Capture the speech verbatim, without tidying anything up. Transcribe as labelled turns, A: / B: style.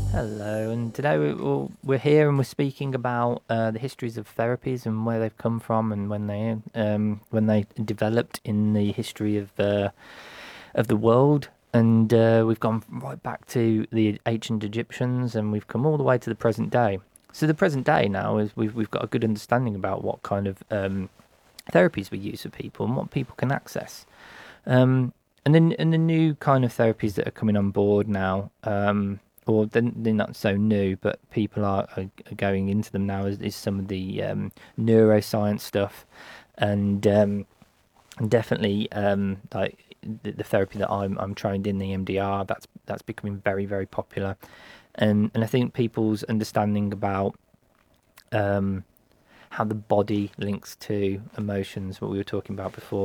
A: Hello, and today we, we'll- we're here and we're speaking about uh, the histories of therapies and where they've come from and when they um, when they developed in the history of uh, of the world. And uh, we've gone right back to the ancient Egyptians, and we've come all the way to the present day. So the present day now is we've we've got a good understanding about what kind of um, therapies we use for people and what people can access. Um, and then and the new kind of therapies that are coming on board now, um, or they're, they're not so new, but people are, are, are going into them now. Is, is some of the um, neuroscience stuff, and um, and definitely um, like the, the therapy that I'm I'm trained in, the M D R. That's that's becoming very very popular, and and I think people's understanding about um, how the body links to emotions, what we were talking about before.